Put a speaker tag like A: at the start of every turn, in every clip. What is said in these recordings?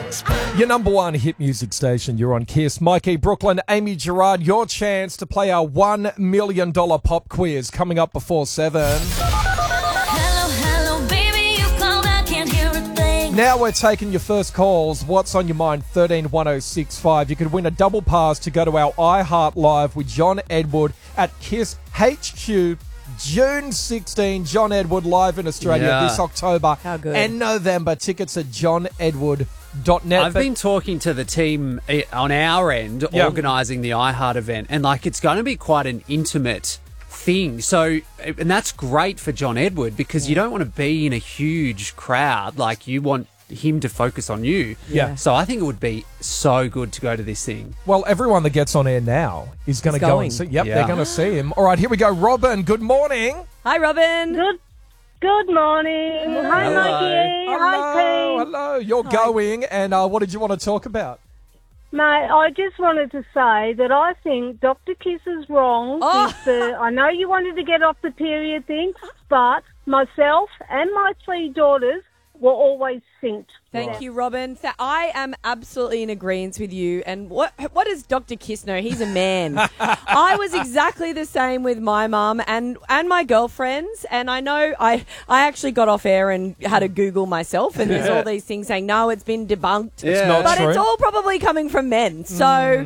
A: Your number one hit music station. You're on Kiss. Mikey, Brooklyn, Amy Gerard, your chance to play our $1 million pop quiz coming up before 7.
B: Hello, baby, you called, I can't hear a thing.
A: Now we're taking your first calls. What's on your mind? 131065. You could win a double pass to go to our iHeart Live with John Edward at Kiss HQ June 16. John Edward live in Australia this October.
C: How good.
A: And November. Tickets at johnedward.net.
D: I've been talking to the team on our end, organising the iHeart event, and it's going to be quite an intimate thing. So, and that's great for John Edward because you don't want to be in a huge crowd. You want him to focus on you.
A: Yeah.
D: So I think it would be so good to go to this thing.
A: Well, everyone that gets on air now is going to go and see. Yep,
D: Yeah.
A: they're going to see him. All right, here we go. Robin, good morning.
C: Hi, Robin.
E: Good morning. Hi,
D: Hello.
E: Mikey. Hi, team.
A: Hello. You're going, and what did you want to talk about?
E: Mate, I just wanted to say that I think Dr. Kiss is wrong. I know you wanted to get off the period thing, but myself and my 3 daughters were always synced.
C: Thank you, Robin. I am absolutely in agreement with you. And what does Dr. Kiss know? He's a man. I was exactly the same with my mum and my girlfriends. And I know I actually got off air and had to Google myself. And there's all these things saying, no, it's been debunked.
A: It's not
C: but
A: true.
C: it's all probably coming from men. So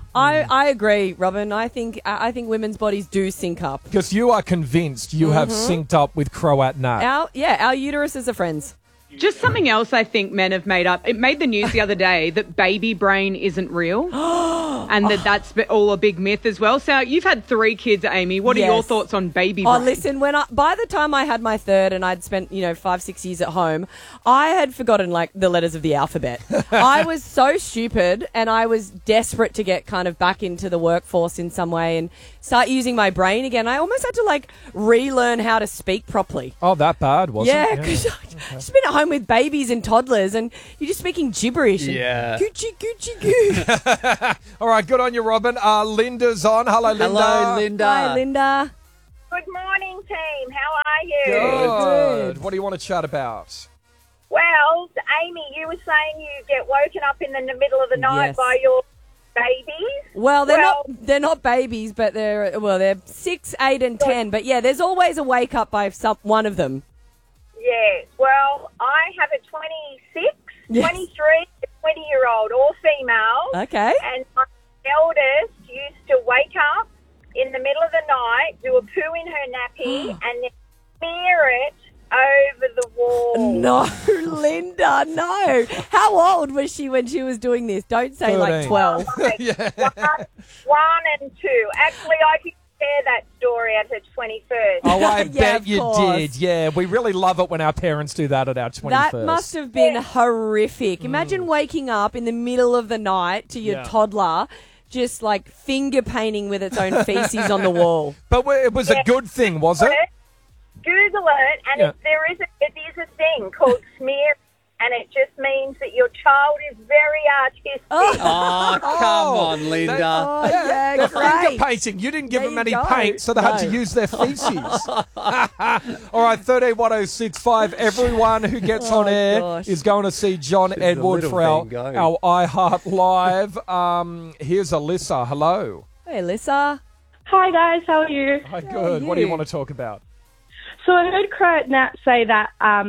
C: I agree, Robin. I think women's bodies do sync up.
A: Because you are convinced you have synced up with Croat Nat.
C: Our uteruses are friends.
F: Just something else I think men have made up. It made the news the other day that baby brain isn't real and that's all a big myth as well. So you've had 3 kids, Amy. What are your thoughts on baby brain?
C: Oh, listen, by the time I had my third and I'd spent, 5-6 years at home, I had forgotten the letters of the alphabet. I was so stupid and I was desperate to get kind of back into the workforce in some way and start using my brain again. I almost had to relearn how to speak properly.
A: Oh, that bad, was it?
C: Yeah, because I've just been at home with babies and toddlers and you're just speaking gibberish.
D: Yeah.
C: Gucci, Gucci, goo.
A: All right, good on you, Robin. Linda's on. Hello, Linda.
D: Hello, Linda.
C: Hi, Linda.
E: Good morning, team. How are you?
A: Good. What do you want to chat about?
E: Well, Amy, you were saying you get woken up in the middle of the night
C: Yes.
E: by your babies.
C: Well, they're not babies, but they're 6, 8, and 10. But yeah, there's always a wake up by one of them.
E: Yes. Well, I have a 26,
C: Yes.
E: 23, 20-year-old, all female.
C: Okay.
E: And my eldest used to wake up in the middle of the night, do a poo in her nappy, and then smear it over the wall.
C: No, Linda, no. How old was she when she was doing this? Don't say
A: 13.
C: 12.
E: One and 2. Actually, I could share that story at her 21st.
A: Oh, I
C: Yeah,
A: bet
C: of
A: you
C: course.
A: did. Yeah, we really love it when our parents do that at our 21st.
C: That must have been horrific. Imagine waking up in the middle of the night to your toddler just finger painting with its own feces on the wall.
A: But it was a good thing, was it?
E: Google it, and it is a thing called smear, and it just means that your child is very artistic.
D: Oh, come on, Linda.
C: Oh, yeah,
A: They're
C: great.
A: finger painting. You didn't give
C: There
A: them
C: you
A: any
C: go.
A: paint, so they had to
C: No.
A: use their feces. All right, 131065. Everyone who gets on air
C: gosh.
A: is going to see John Edward
D: little
A: for our
D: Van Gogh.
A: iHeart Live. Here's Alyssa. Hello.
C: Hey, Alyssa.
G: Hi guys, how are you?
A: Hi, good. What do you want to talk about?
G: So I heard Croat Nat say that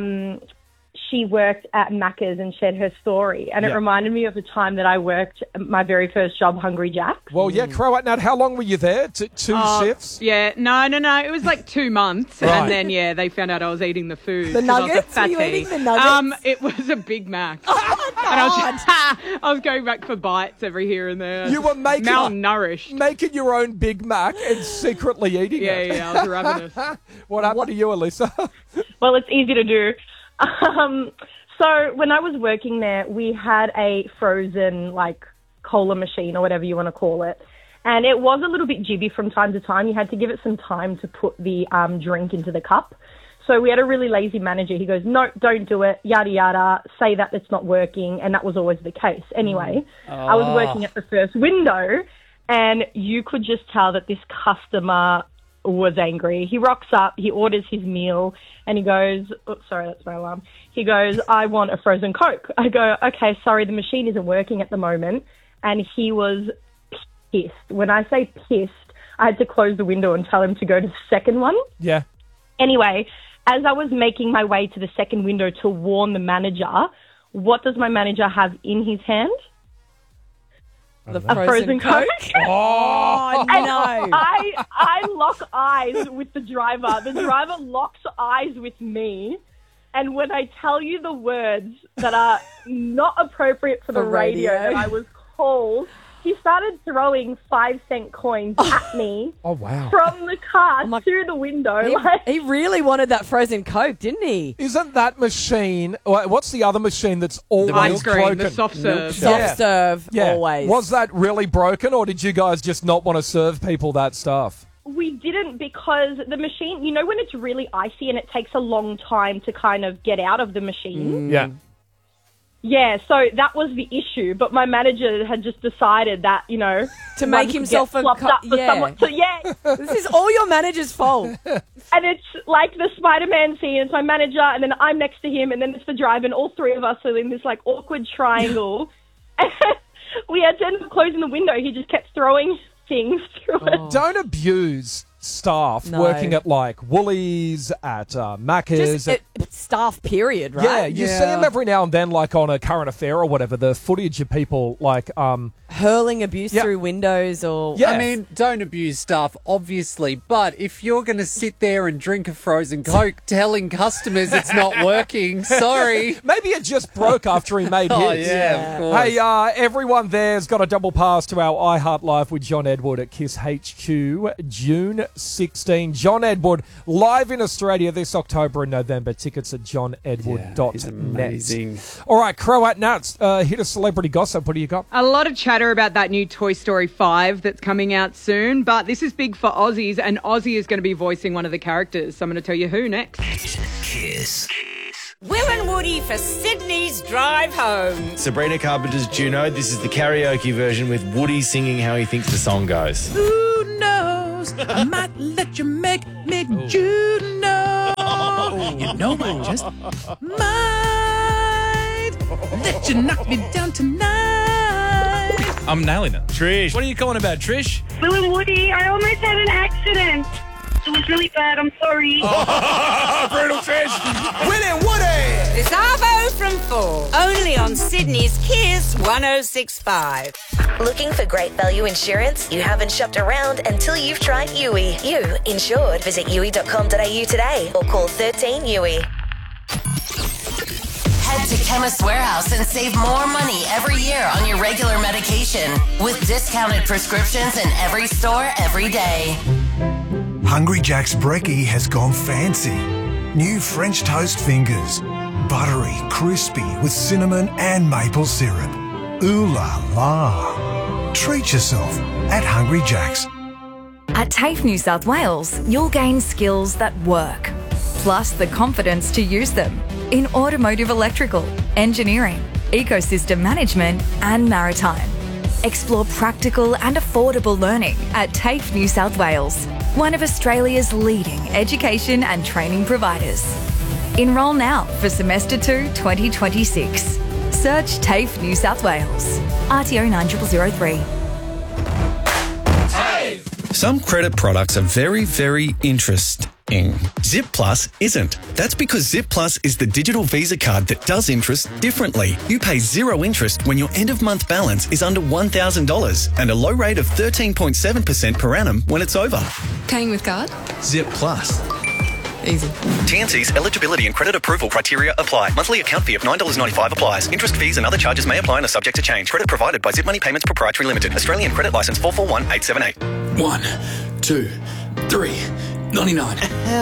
G: she worked at Macca's and shared her story, and it reminded me of the time that I worked my very first job, Hungry Jack's.
A: Well, yeah, Croat Nat, how long were you there? Two shifts?
F: Yeah, no. It was 2 months,
A: Right.
F: and then they found out I was eating the food.
C: The
F: 'cause I was a
C: nuggets? Were you
F: fatty.
C: eating the nuggets?
F: It was a Big Mac.
C: Oh,
F: And I was going back for bites every here and there.
A: You were making
F: malnourished.
A: making your own Big Mac and secretly eating it.
F: Yeah, I was ravenous.
A: What happened to you, Alyssa?
G: Well, it's easy to do. So when I was working there, we had a frozen cola machine or whatever you want to call it. And it was a little bit jibby from time to time. You had to give it some time to put the drink into the cup. So we had a really lazy manager. He goes, no, don't do it, yada, yada, say that it's not working. And that was always the case. Anyway, I was working at the first window and you could just tell that this customer was angry. He rocks up, he orders his meal, and he goes, oh, sorry, that's my alarm. He goes, I want a frozen Coke. I go, okay, sorry, the machine isn't working at the moment. And he was pissed. When I say pissed, I had to close the window and tell him to go to the second one.
A: Yeah.
G: Anyway, as I was making my way to the second window to warn the manager, what does my manager have in his hand?
C: The
G: A frozen Coke.
C: Oh,
G: And
C: no.
G: I lock eyes with the driver. The driver locks eyes with me. And when I tell you the words that are not appropriate for the radio that I was called, he started throwing 5-cent coins at me
A: Oh, wow.
G: from the car through the window.
C: He really wanted that frozen Coke, didn't he?
A: Isn't that machine, what's the other machine that's always
F: Ice cream,
A: broken?
F: the soft serve.
C: Soft serve, always.
A: Was that really broken, or did you guys just not want to serve people that stuff?
G: We didn't, because the machine, you know when it's really icy and it takes a long time to kind of get out of the machine?
A: Yeah.
G: Yeah, so that was the issue. But my manager had just decided that, you know...
C: To make himself a
G: up for someone. So, yeah.
C: This is all your manager's fault.
G: And it's like the Spider-Man scene. It's my manager, and then I'm next to him, and then it's the driver, and all three of us are in this, like, awkward triangle. And we had to end up closing the window. He just kept throwing things through it.
A: Don't abuse staff working at, like, Woolies, at Macca's.
C: Just staff, period, right?
A: Yeah, you see them every now and then, like, on a current affair or whatever, the footage of people, like...
C: hurling abuse through windows or...
A: Yeah.
D: I mean, don't abuse staff, obviously, but if you're going to sit there and drink a frozen Coke telling customers it's not working, sorry.
A: Maybe it just broke after he made his.
D: Oh, yeah, of course.
A: Hey, everyone there's got a double pass to our iHeart Live with John Edward at KISS HQ, June 16. John Edward, live in Australia this October and November. Tickets at johnedward.net.
D: he's amazing.
A: All right, Croat Nuts, hit a celebrity gossip. What do you got?
F: A lot of chatter about that new Toy Story 5 that's coming out soon, but this is big for Aussies, and Aussie is going to be voicing one of the characters. So I'm going to tell you who next.
H: KISS.
I: Will and Woody for Sydney's drive home.
J: Sabrina Carpenter's Juno. This is the karaoke version with Woody singing how he thinks the song goes.
H: Who knows? I might let you make me Juno. You know I just might let you knock me down tonight.
K: I'm nailing it. Trish. What are you calling about, Trish?
E: Will and Woody, I almost had an accident. It was really bad. I'm sorry.
K: Brutal Trish.
H: Will and Woody.
I: It's Arvo from 4. Only on Sydney's KISS 1065.
L: Looking for great value insurance? You haven't shopped around until you've tried Yui. You insured. Visit yui.com.au today or call 13 Yui.
M: Head to Chemist Warehouse and save more money every year on your regular medication with discounted prescriptions in every store every day.
N: Hungry Jack's Brekkie has gone fancy. New French toast fingers. Buttery, crispy with cinnamon and maple syrup. Ooh la la. Treat yourself at Hungry Jack's.
O: At TAFE New South Wales, you'll gain skills that work, plus the confidence to use them in automotive electrical, engineering, ecosystem management and maritime. Explore practical and affordable learning at TAFE New South Wales, one of Australia's leading education and training providers. Enrol now for Semester 2 2026. Search TAFE New South Wales. RTO 9003.
P: Some credit products are very, very interesting. Zip Plus isn't. That's because Zip Plus is the digital Visa card that does interest differently. You pay zero interest when your end-of-month balance is under $1,000 and a low rate of 13.7% per annum when it's over.
Q: Paying with card?
P: Zip Plus.
Q: Easy.
P: TNC's eligibility and credit approval criteria apply. Monthly account fee of $9.95 applies. Interest fees and other charges may apply and are subject to change. Credit provided by Zip Money Payments Proprietary Limited. Australian Credit Licence 441878.
H: 1, 2, 3, 99.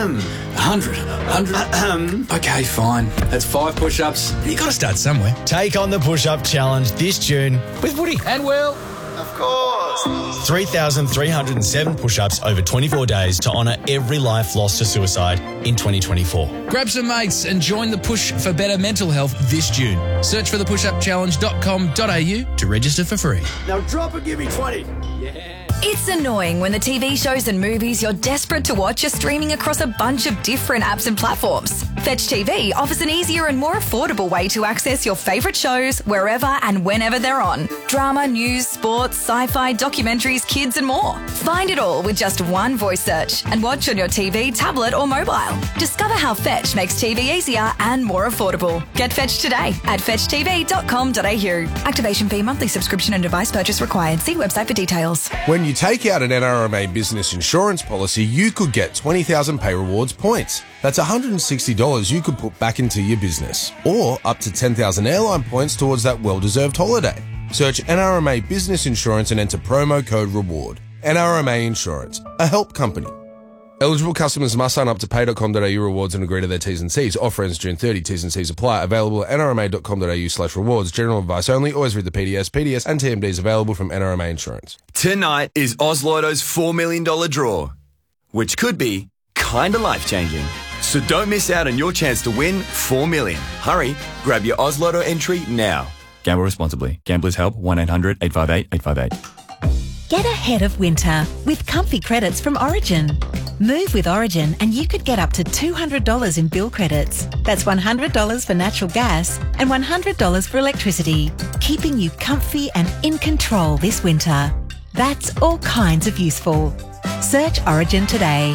H: 100. Okay, fine. That's 5 push-ups.
J: You got to start somewhere. Take on the push-up challenge this June with Woody
H: and Will.
J: course. 3,307 push-ups over 24 days to honour every life lost to suicide in 2024.
H: Grab some mates and join the push for better mental health this June. Search for thepushupchallenge.com.au to register for free.
J: Now drop and give me 20.
O: It's annoying when the TV shows and movies you're desperate to watch are streaming across a bunch of different apps and platforms. Fetch TV offers an easier and more affordable way to access your favourite shows wherever and whenever they're on. Drama, news, sports, sci-fi, documentaries, kids and more. Find it all with just one voice search and watch on your TV, tablet or mobile. Discover how Fetch makes TV easier and more affordable. Get Fetch today at fetchtv.com.au. Activation fee, monthly subscription and device purchase required. See website for details.
R: When you take out an NRMA business insurance policy, you could get 20,000 Pay Rewards points. That's $160 you could put back into your business, or up to 10,000 airline points towards that well-deserved holiday. Search NRMA Business Insurance and enter promo code REWARD. NRMA Insurance, a help company. Eligible customers must sign up to pay.com.au rewards and agree to their T's and C's. Offer ends June 30. T's and C's apply. Available at nrma.com.au/rewards. General advice only. Always read the PDS. PDS and TMDs available from NRMA Insurance.
S: Tonight is Oz Lotto's $4 million draw, which could be kinda life-changing. So don't miss out on your chance to win $4 million. Hurry, grab your Oz Lotto entry now.
T: Gamble responsibly. Gamblers Help 1-800-858-858.
U: Get ahead of winter with comfy credits from Origin. Move with Origin and you could get up to $200 in bill credits. That's $100 for natural gas and $100 for electricity, keeping you comfy and in control this winter. That's all kinds of useful. Search Origin today.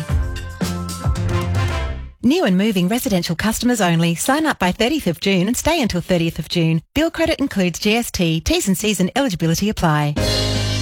U: New and moving residential customers only. Sign up by 30th of June and stay until 30th of June. Bill credit includes GST, T's and C's and eligibility apply.